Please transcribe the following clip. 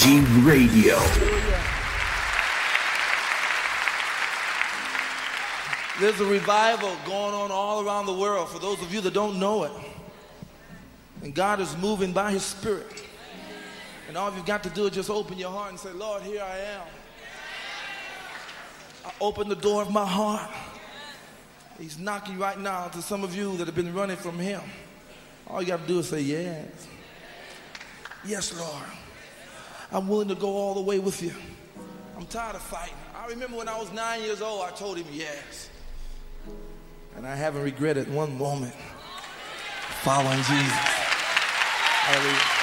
G Radio. There's a revival going on all around the world for those of you that don't know it. And God is moving by his Spirit. And all you've got to do is just open your heart and say, Lord, here I am. I open the door of my heart. He's knocking right now to some of you that have been running from him. All you got to do is say, yes. Yes, Lord. I'm willing to go all the way with you. I'm tired of fighting. I remember when I was 9 years old, I told him yes. And I haven't regretted one moment following Jesus. Hallelujah.